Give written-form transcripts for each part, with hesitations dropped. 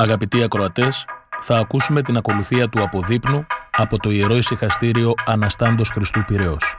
Αγαπητοί ακροατές, θα ακούσουμε την ακολουθία του αποδείπνου από το Ιερό Ησυχαστήριο Αναστάντος Χριστού Πειραιώς.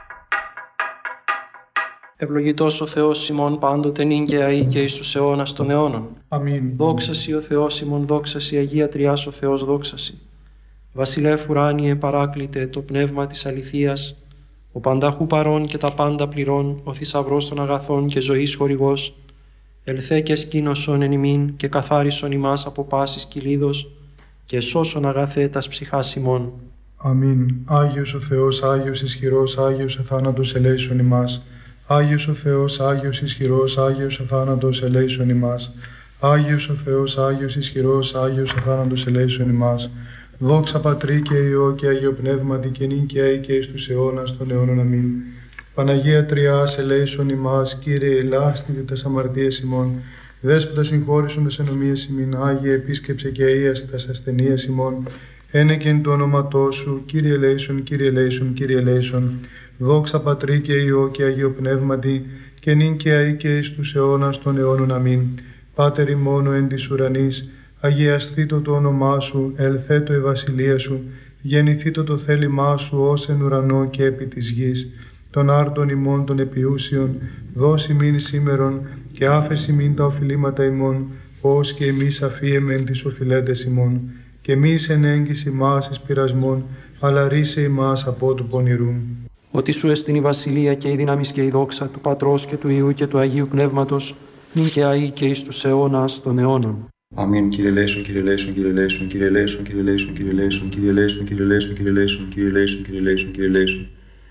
Ευλογητός ο Θεός ημών πάντοτε νυν και αεί και εις τους αιώνας των αιώνων. Αμήν. Δόξα Συ ο Θεός ημών, δόξα Συ Αγία Τριάς ο Θεός, δόξα Συ. Βασιλεύ ουράνιε παράκλητε το πνεύμα της αληθείας, ο πανταχού παρών και τα πάντα πληρών, ο θησαυρός των αγαθών και ζωής χορηγός, ελθέ και σκήνωσον εν ημίν και καθάρισον ημάς από πάσης κυλίδος και σώσον αγαθέ τας ψυχάς ημών. Αμήν. Άγιος ο Θεός, Άγιος ισχυρός, Άγιος αθάνατος ελέησον ημάς. Άγιος ο Θεός, Άγιος ισχυρός, Άγιος αθάνατος ελέησον ημάς. Άγιος ο Θεός, Άγιος ισχυρός, Άγιος αθάνατος ελέησον ημάς. Δόξα Πατρί και Υιό και Αγίο Πνεύματι και νυν και αεί και εις τους αιώνας των αιώνων. Αμήν. Παναγία Τριάς ελέησον ημάς, Κύριε ελάστητε τας αμαρτίες ημών. Δέσποτα συγχώρησον τας ενομίες ημίν, Άγιε επίσκεψε και αΐασε τας ασθενείες ημών. Ένεκεν το όνοματό σου, Κύριε ελέησον, Κύριε ελέησον, Κύριε ελέησον. Δόξα Πατρί και Υιό και Αγίο Πνεύματι και νυν και αεί και εις τους αιώνας των αιώνων. Αμήν. Πάτερ ημών ο εν της ουρανής, αγιασθήτω το όνομά σου, ελθέτω η βασιλεία σου, γεννηθήτω το θέλημά σου ως εν ουρανό και επί της γης. Των άρτων ημών των επιούσιων, δώσει μην σήμερον και άφεση μην τα οφειλήματα ημών, ως και εμείς αφίεμεν τις οφειλέτες ημών. Και μη εν έγκυς ημάς εις πειρασμών, αλλά ρίσε ημάς από του πονηρού. Ότι σου εστιν η βασιλεία και η δύναμις και η δόξα του Πατρός και του Υιού και του Αγίου Πνεύματος, νυν και αεί και εις τους αιώνας των αιώνων. Αμήν. Κύριε ελέησον, Κύριε ελέησον, Κύριε ελέησον, Κύριε ελέησον, Κύριε ελέησον, Κύριε ελέησον, Κύριε ελέησον, Κύριε ελέησον, Κύριε ελέησον, Κύριε ελέησον, Κύριε ελέησον, Κύριε ελέησον.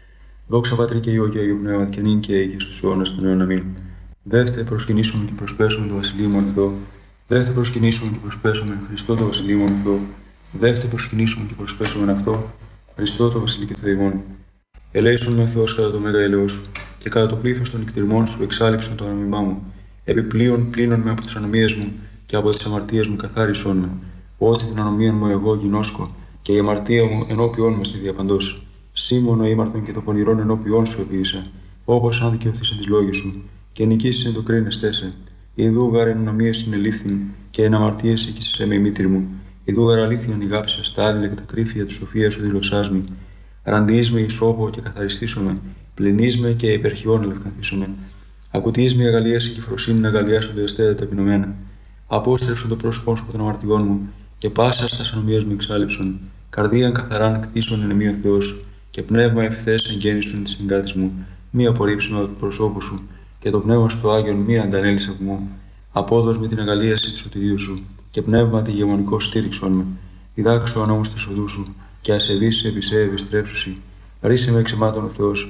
Δόξα Πατρί και Υιό και Αγίου Πνεύματι και νυν και αεί και στους αιώνας των αιώνων. Αμήν. Δεύτε προσκυνήσουμε και προσπέσουμε το Βασιλείο μου Θεό. Δεύτε προσκυνήσουμε και προσπέσουμε Χριστό το Βασιλείο μου Θεό. Δεύτε προσκυνήσουμε και προσπέσουμε αυτό Χριστό το Βασιλείο και Θεό ημών. Ελέησον με ο Θεός κατά το μέγα έλεος σου και κατά το πλήθος των εκτιρμών σου εξάλειψον το ανομιμά μου. Επιπλέον πλύνον με από τις ανομίες μου και από τις αμαρτίες μου καθάρισον με. Ότι την ανομία μου εγώ γινώσκω και η αμαρτία μου ενώπιόν μου στη διαπαντός. Σήμωνο ήμαρτον και το πονηρόν ενώπιόν σου επίησα, όπως αν δικαιωθείς τις λόγες σου, και νικήσεις εν το κρίνεστέ σε. Ιδού γάρ εν ανομίες συνελήφθην και εν αμαρτίες έκυσες με η μήτρη μου. Ιδού γάρ αλήθειαν ηγάψα στα άδειλα και τα κρύφια της σοφίας σου δηλωσάς με. Ραντιείς με ισόπο και καθαριστήσομαι, πληνείς με και υπερχιών ελευκανθήσομαι. Ακουτείς με αγαλίαση και φροσύνη να αγαλιάσονται εστέτα ταπεινωμένα. Απόστρεψον το πρόσωπό σου από των αμαρτιών μου και πάσα στα ανομίες μου εξάλειψον. Καρδίαν καθαράν κτίσον εν εμή ο Θεός και πνεύμα ευθές εγγέννησον της συγκράτης μου. Μη απορρίψουμε από το προσώπου σου και το πνεύμα σου το Άγιον μη αντανέλησε από μου. Απόδος με την αγαλίαση του σωτηρίου σου και πνεύμα τη γεμονικό στήριξον με. Διδάξου ο νόμος της οδού σου και ασεβείς επί σε επιστρέψουσι. Ρίσε με εξαιμάτων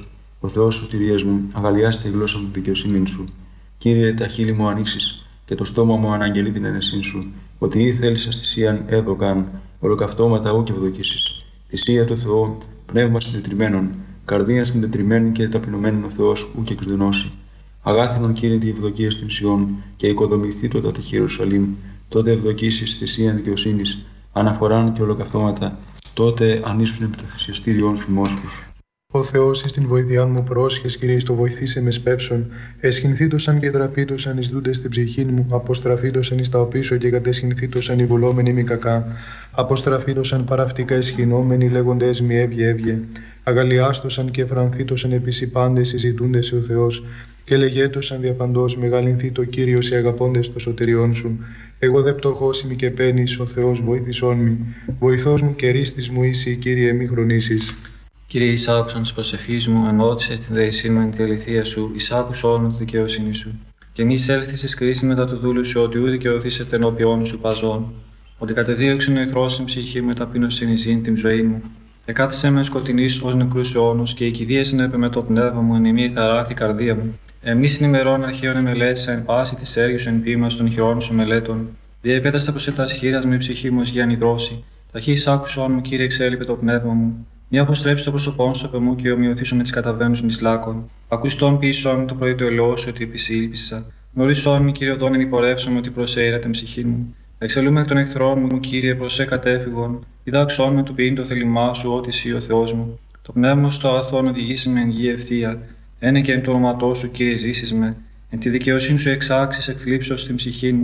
ο Θεός σωτηρίας μου, αγαλιάστε η γλώσσα μου τη δικαιοσύνη σου. Κύριε, τα χείλη μου ανοίξεις και το στόμα μου αναγγελεί την αίρεσή σου. Ότι ή θέλεις αστησίαν έδωκαν, ολοκαυτώματα ού και ευδοκίσεις. Θυσία του Θεού, πνεύμα συντετριμένων, καρδία συντετριμένη και ταπεινωμένων ο Θεός ού και εξδενώσει. Αγάθινον Κύριε τη ευδοκία στην Σιών και οικοδομηθεί το τάτε Ιερουσαλήμ, τότε ευδοκίσεις θυσίαν δικαιοσύνης, αναφοράν και ολοκαυτώματα, τότε ανήσουν επί το θυσιαστήριόν σου μόσχους. Ο Θεός εις την βοήθειά μου πρόσχες, Κύριε, στο βοηθήσε με σπεύσον. Εσχυνθήτωσαν και τραπήτωσαν εις δούντες στην ψυχήν μου. Αποστραφήτωσαν εις τα οπίσω και κατεσχυνθήτωσαν οι βουλόμενοι μη κακά. Αποστραφήτωσαν παραυτικά εσχυνόμενοι λέγοντες μη έβγε. Αγαλιάστωσαν και φρανθήτωσαν επίσης οι πάντες συζητούντες ο Θεός. Και λεγέτωσαν διαπαντός μεγαλυνθεί το Κύριος οι αγαπώντες το σωτηριών σου. Εγώ δε πτωχός είμαι και παίρνεις, ο Θεός βοήθησόν μη. Βοηθός μου και ρίστης μου είσαι, Κύριε, μη χρονίσεις. Κύριε, εισάκουσον της προσευχής μου, ενώτησε την δεησή μου εν τη αληθεία σου, εισάκουσον μου τη δικαιοσύνη σου. Και μη έλθεις εις κρίση μετά του δούλου σου, ότι ου δικαιωθήσετε ενώπιόν σου παζών. Ότι κατεδίωξεν ο εχθρός στην ψυχή μου, ταπείνωσιν εις την ζωή μου. Εκάθισε με σκοτεινής ως νεκρούς αιώνους, και οικηδίασεν έπε με το πνεύμα μου, εν ημί χαράκτη καρδία μου. Εμείς την ημερών αρχαίων εμελέτησα, εν πάση της έργης εν ποίημα των χειρών σου μελέτων. Διεπέταστα προς τα σχήρας με ψυχή μου ως για νηδρώσει. Ταχύς άκουσον μου, Κύριε, εξέλιπε το πνεύμα μου. Μη αποστρέψει το πρόσωπό σου από μου και ομοιωθήσω με τις καταβαίνουσιν εις λάκων. Ακουστόν πίσω μου το πρωί του ελαιό σου ότι επισήλπισα. Γνωρίσον μη, Κύριε, οδόν υπορεύσομαι ότι προσέειρα την ψυχή μου. Εξελούμε εκ των εχθρών μου, Κύριε, προσέ κατέφυγον. Διδάξον με του ποιήν το θέλημά σου, ότι εσύ ο Θεός μου. Το πνεύμα στο αθώον οδηγήσει με εν γη ευθεία. Ένε και εν το όνοματό σου, Κύριε, ζήσεις με. Εν τη δικαιοσύνη σου εξάξεις εκθλίψεως στην ψυχή μου.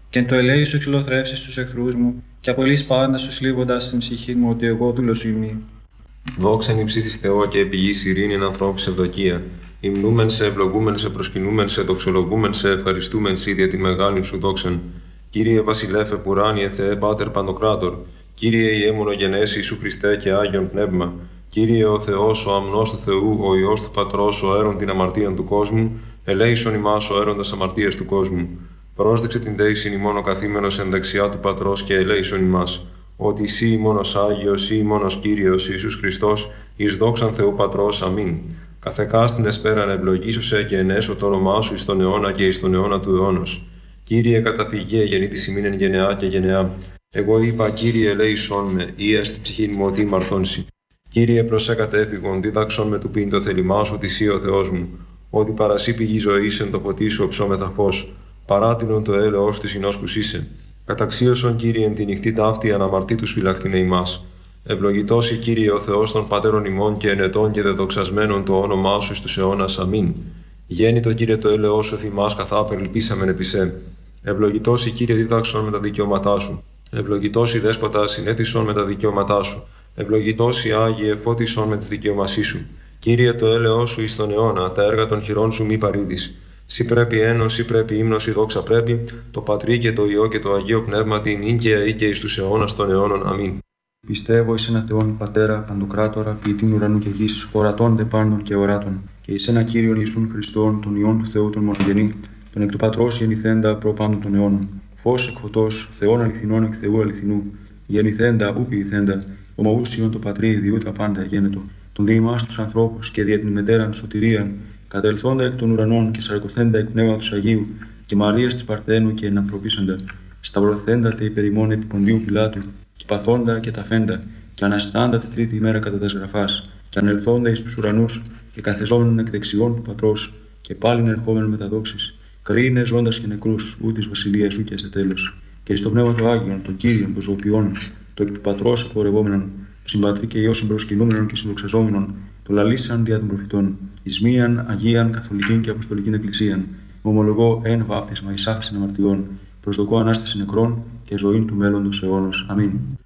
Και εν το ελέη σου εξολοθρεύσεις τους εχθρούς μου, και απολύς πάντα σου σλίβοντας την ψυχή μου ότι εγώ δούλος σου ημί. Δόξα εν ύψης της Θεό και επιγής ειρήνη εν ανθρώπους ευδοκία. Υμνούμεν σε, ευλογούμεν σε, προσκυνούμεν σε, δοξολογούμεν σε, ευχαριστούμεν σε για τη μεγάλη σου δόξαν. Κύριε Βασιλέφε Πουράνιε Θεέ Πάτερ Παντοκράτορ. Κύριε η αίμονογενές Ιησού Χριστέ και Άγιον Πνεύμα. Κύριε ο Θεός, ο αμνός του Θεού, ο Υιός του Πατρός, ο αίρον την αμαρτίαν του κόσμου, ελέησον ημάς ο αίροντας αμαρτίας του κόσμου. Πρόσδεξε την δέησιν ημών ο καθήμενος εν δεξιά του Πατρός και ελέησον ημάς. Ότι εσύ ημώνος Άγιος, ή ημώνος Κύριος Ιησούς Χριστός, εις δόξαν Θεού Πατρός. Αμήν. Καθεκάστην εσπέραν ευλογήσωσε και ενέσω το όνομά σου εις τον αιώνα και εις τον αιώνα του αιώνος. Κύριε καταφυγέ γεννήτης ημίν εν γενεά και γενεά. Εγώ είπα, Κύριε ελέησον με, ή έστι ψυχήν μου ότι μαρθώνσει. Κύριε προσέ κατέφυγον, δίδαξον με του πίν το θέλημά σου τη Σύ ο Θεός μου. Ότι παρασύ πηγή ζωής εν το ποτί σου οψόμεθα φως. Παράτηνον το έλεος της εινόσκους είσαι. Καταξίωσον, Κύριε, εν τη νυχτή ταύτη αναμαρτήτους φυλαχτήνε ημάς. Ευλογητώσει, Κύριε, ο Θεός των πατέρων ημών και ενετών και δεδοξασμένων το όνομά σου εις τους αιώνας. Αμήν. Γέννητο, Κύριε, το έλεος σου θυμάς καθά περιλπίσαμεν επί σε. Ευλογητώσει, Κύριε, δίδαξον με τα δικαιώματά σου. Ευλογητώσει, Δέσποτα, συνέθισον με τα δικαιώματά σου. Ευλογητώσει, Άγιε, φώτισον με τις δικαιωμασίες σου. Κύριε, το έλεος σου εις τον αιώνα, τα έργα των χειρών σου μη παρήδεις. Σύ πρέπει ένος, σύ πρέπει ύμνος, σύ δόξα πρέπει, το Πατρί και το Υιό και το Αγίο Πνεύμα την νυν και αεί και εις τους αιώνας των αιώνων. Αμήν. Πιστεύω εις ένα Θεόν Πατέρα, Παντοκράτορα, ποιητήν ουρανού και γης, ορατών δε πάντων και οράτων, και εις ένα Κύριον Ιησούν Χριστόν, τον Υιόν του Θεού τον μονογενή, τον εκ του Πατρός γεννηθέντα προ πάντων των αιώνων. Φως εκ φωτός, Θεόν αληθινών εκ Θεού αληθινού, γεννηθέντα ου ποιηθέντα, ομοούσιον το Πατρί διού τα πάντα γένετο, τον δι' ημάς τους ανθρώπους και δια την μετέραν σωτηρίαν, κατελθόντα εκ των ουρανών και σαρκωθέντα εκ πνεύματος Αγίου και Μαρίας της Παρθένου και ενανθρωπίσαντα, σταυρωθέντα τε υπερημών επί Ποντίου Πιλάτου, και παθόντα και ταφέντα, και αναστάντα τη τρίτη ημέρα κατά τας γραφάς, και ανελθόντα εις τους ουρανούς, και καθεζόμενον εκ δεξιών του Πατρός, και πάλιν ερχόμενον με τα δόξης, κρίνε ζώντας και νεκρούς, ού της βασιλείας σου και σε τέλος. Και εις το πνεύμα του Άγιον, των Κύριων, των Ζωοποιών, το εκ του Πατρός εκπορευόμενον, Συμπατρί και Υιό συμπροσκυνούμενων και συντοξαζόμενων, το λαλήσαν δια των προφητών, εις μίαν Αγίαν Καθολικήν και Αποστολικήν Εκκλησίαν, ομολογώ εν βάπτισμα εις άφεσιν αμαρτιών, προσδοκώ ανάσταση νεκρών και ζωήν του μέλλοντος αιώνος. Αμήν.